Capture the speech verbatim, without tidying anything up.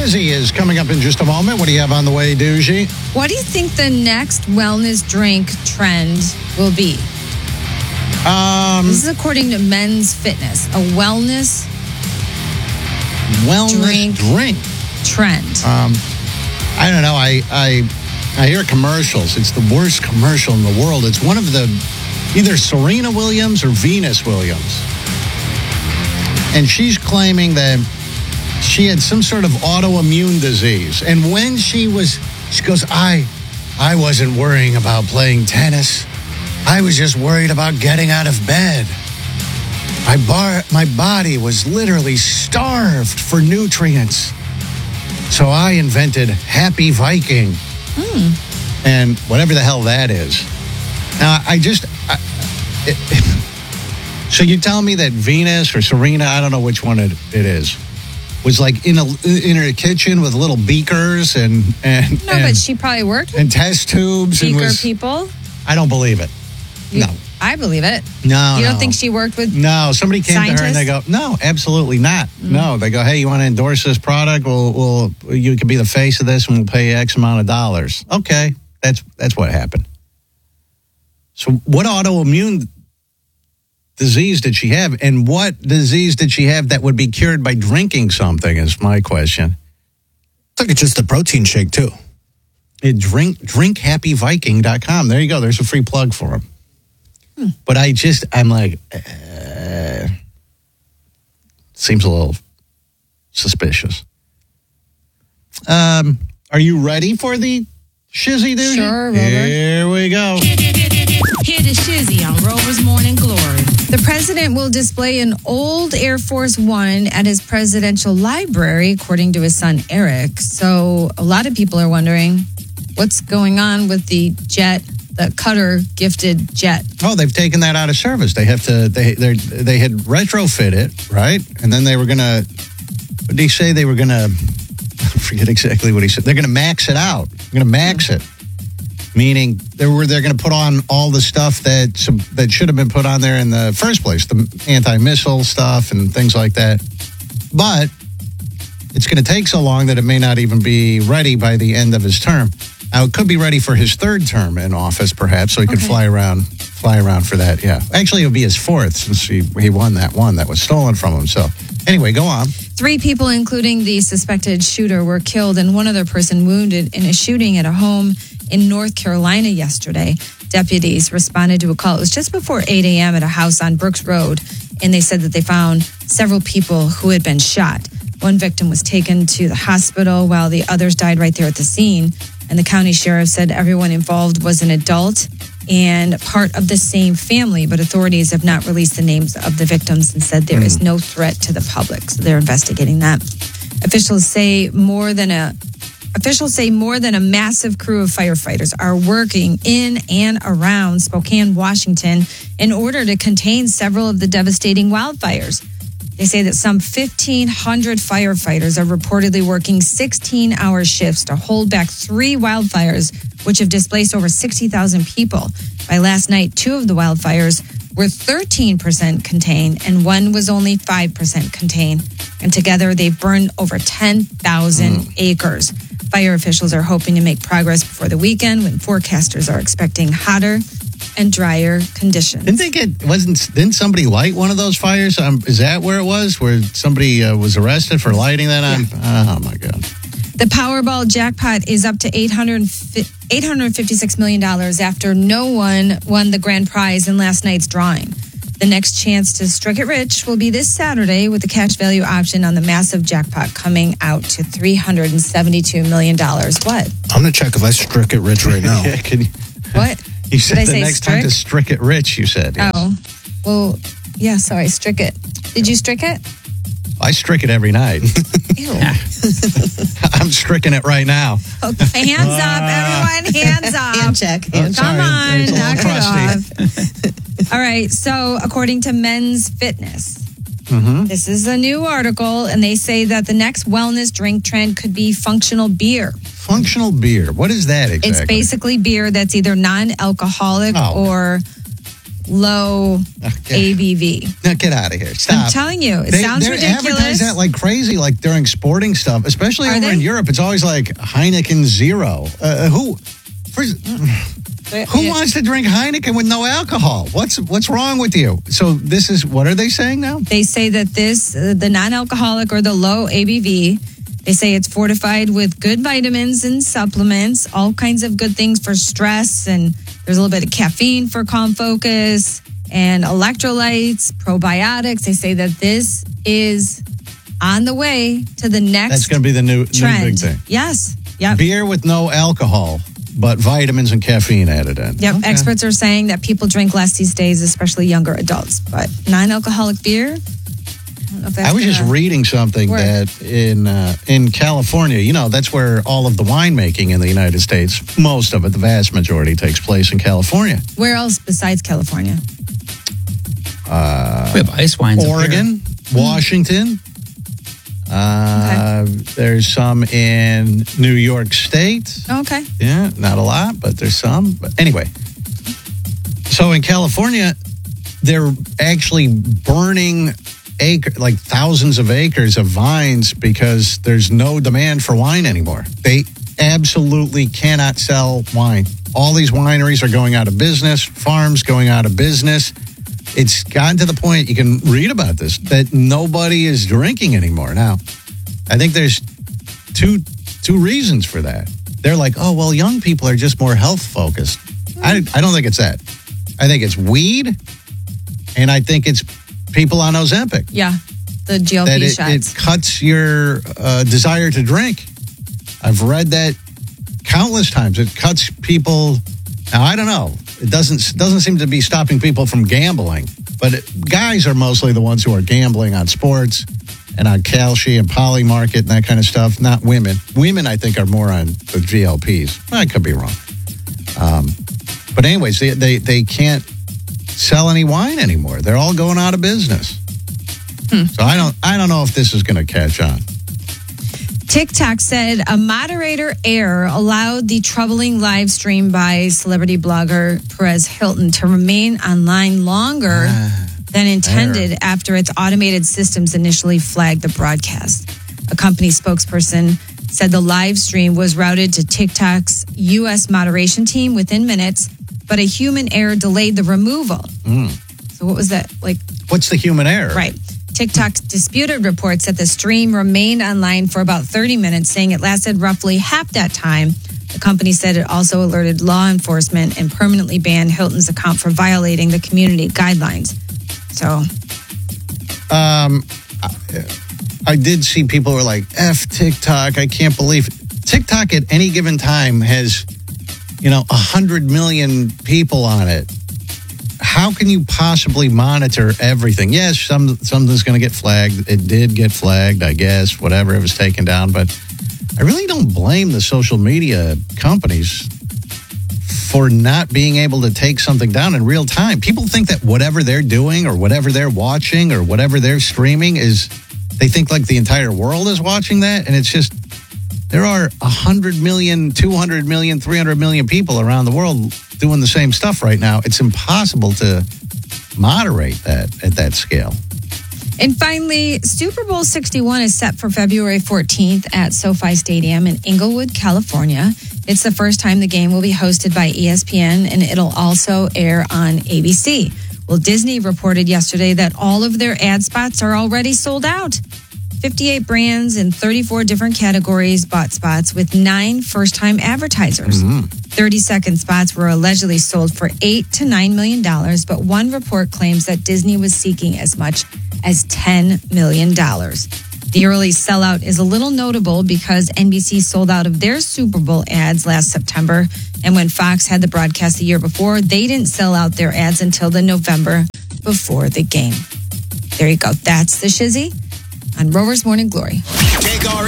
Shizzy is coming up in just a moment. What do you have on the way, Doogie? What do you think the next wellness drink trend will be? Um, this is according to Men's Fitness, a wellness wellness drink, drink. trend. Um, I don't know. I, I I hear commercials. It's the worst commercial in the world. It's one of the either Serena Williams or Venus Williams. And she's claiming that she had some sort of autoimmune disease. And when she was, she goes, I, I wasn't worrying about playing tennis. I was just worried about getting out of bed. My, bar, my body was literally starved for nutrients. So I invented Happy Viking. Mm. And whatever the hell that is. Now, I just... I, it, so you tell me that Venus or Serena, I don't know which one it, it is, was like in a in her kitchen with little beakers and... and no, and, but she probably worked with and test tubes. beaker and was, people. I don't believe it. You, no. I believe it. No, You don't no. think she worked with No, somebody came scientists? to her and they go, no, absolutely not. Mm. No, they go, hey, you want to endorse this product? Well, we'll, you could be the face of this and we'll pay you X amount of dollars. Okay, that's that's what happened. So what autoimmune disease did she have? And what disease did she have that would be cured by drinking something is my question. I think it's just a protein shake, too. It drink drink happy viking dot com. There you go. There's a free plug for them. Hmm. But I just, I'm like, uh, seems a little suspicious. Um, are you ready for the Shizzy Doogie? Sure, Rover. Here we go. Hear the Shizzy on Rover's Morning Glory. The president will display an old Air Force One at his presidential library, according to his son, Eric. So a lot of people are wondering what's going on with the jet, the Qatar gifted jet. Oh, they've taken that out of service. They have to, they they they had retrofit it, right? And then they were going to, what did he say? They were going to, I forget exactly what he said. They're going to max it out. They're going to max it. Meaning they were they're going to put on all the stuff that that should have been put on there in the first place, the anti-missile stuff and things like that. But it's going to take so long that it may not even be ready by the end of his term. Now, it could be ready for his third term in office, perhaps, so he could Okay. fly around fly around for that, yeah. Actually, it would be his fourth since he, he won that one that was stolen from him. So, anyway, go on. Three people, including the suspected shooter, were killed and one other person wounded in a shooting at a home in North Carolina yesterday. Deputies responded to a call. It was just before eight a.m. at a house on Brooks Road, and they said that they found several people who had been shot. One victim was taken to the hospital while the others died right there at the scene. And the county sheriff said everyone involved was an adult and part of the same family, but authorities have not released the names of the victims and said there is no threat to the public. So they're investigating that. Officials say more than a Officials say more than a massive crew of firefighters are working in and around Spokane, Washington, in order to contain several of the devastating wildfires. They say that some fifteen hundred firefighters are reportedly working sixteen-hour shifts to hold back three wildfires, which have displaced over sixty thousand people. By last night, two of the wildfires were thirteen percent contained, and one was only five percent contained. And together, they've burned over ten thousand mm. acres. Fire officials are hoping to make progress before the weekend when forecasters are expecting hotter and drier conditions. Didn't they get, wasn't, didn't somebody light one of those fires? Um, is that where it was? Where somebody uh, was arrested for lighting that on? Yeah. Oh, my God. The Powerball jackpot is up to eight hundred fifty-six million dollars after no one won the grand prize in last night's drawing. The next chance to strike it rich will be this Saturday with the cash value option on the massive jackpot coming out to three hundred seventy-two million dollars. What? I'm going to check if I struck it rich right now. Yeah, can you, What? You said Did I the say next strick? time to strick it rich, you said. Yes. Oh, well, yeah, sorry, strick it. Did you strick it? I strick it every night. Ew. I'm stricking it right now. Okay, hands up, everyone, hands up. Hand check. Hand Oh, Come sorry, on, it's a little knock crusty. it off. All right, so according to Men's Fitness, Mm-hmm. this is a new article, and they say that the next wellness drink trend could be functional beer. Functional beer. What is that exactly? It's basically beer that's either non-alcoholic Oh. or low Okay. A B V. Now get out of here. Stop. I'm telling you, it They, sounds they ridiculous. advertise that like crazy, like during sporting stuff, especially Are over they? in Europe. It's always like Heineken Zero. Uh, who, first, who Yeah. wants to drink Heineken with no alcohol? What's what's wrong with you? So this is what are they saying now? They say that this, uh, the non-alcoholic or the low A B V, they say it's fortified with good vitamins and supplements, all kinds of good things for stress, and there's a little bit of caffeine for calm focus, and electrolytes, probiotics. They say that this is on the way to the next That's going to be the new, new trend. big thing. Yes. Yep. Beer with no alcohol, but vitamins and caffeine added in. Yep. Okay. Experts are saying that people drink less these days, especially younger adults. But non-alcoholic beer, I don't know if that's I was just gonna reading something work. that in uh, in California, you know, that's where all of the winemaking in the United States, most of it, the vast majority, takes place in California. Where else besides California? We have ice wines. up here. Oregon, Washington. Uh, There's some in New York State. Okay. Yeah, not a lot, but there's some. But anyway, so in California, they're actually burning acre, like thousands of acres of vines because there's no demand for wine anymore. They absolutely cannot sell wine. All these wineries are going out of business, farms going out of business. It's gotten to the point, you can read about this, that nobody is drinking anymore. Now, I think there's two two reasons for that. They're like, oh, well, young people are just more health focused. I, I don't think it's that. I think it's weed, and I think it's people on Ozempic. Yeah. The G L P That it, shots. it cuts your uh, desire to drink. I've read that countless times. It cuts people. Now, I don't know. It doesn't doesn't seem to be stopping people from gambling, but it, guys are mostly the ones who are gambling on sports and on Kalshi and Poly Market and that kind of stuff, not women. Women, I think, are more on the G L Ps. I could be wrong. Um, but anyways, they, they, they can't sell any wine anymore. They're all going out of business. So I don't I don't know if this is going to catch on. TikTok said a moderator error allowed the troubling live stream by celebrity blogger Perez Hilton to remain online longer than intended after its automated systems initially flagged the broadcast. A company spokesperson said the live stream was routed to TikTok's U S moderation team within minutes, but a human error delayed the removal. So what was that? Like, What's the human error? right. TikTok disputed reports that the stream remained online for about thirty minutes, saying it lasted roughly half that time. The company said it also alerted law enforcement and permanently banned Hilton's account for violating the community guidelines. So, Um, I, I did see people who were like, F TikTok, I can't believe it. TikTok at any given time has, you know, one hundred million people on it. How can you possibly monitor everything? Yes, some something's going to get flagged. It did get flagged, I guess, whatever, it was taken down. But I really don't blame the social media companies for not being able to take something down in real time. People think that whatever they're doing or whatever they're watching or whatever they're streaming is, they think like the entire world is watching that. And it's just, there are one hundred million, two hundred million, three hundred million people around the world doing the same stuff right now. It's impossible to moderate that at that scale. and finally, Super Bowl sixty-one is set for February fourteenth at SoFi Stadium in Inglewood, California. It's the first time the game will be hosted by E S P N, and it'll also air on A B C. Well, Disney reported yesterday that all of their ad spots are already sold out. fifty-eight brands in thirty-four different categories bought spots with nine first-time advertisers. thirty-second spots were allegedly sold for eight to nine million dollars, but one report claims that Disney was seeking as much as ten million dollars. The early sellout is a little notable because N B C sold out of their Super Bowl ads last September, and when Fox had the broadcast the year before, they didn't sell out their ads until the November before the game. There you go. That's the Shizzy on Rover's Morning Glory. Take our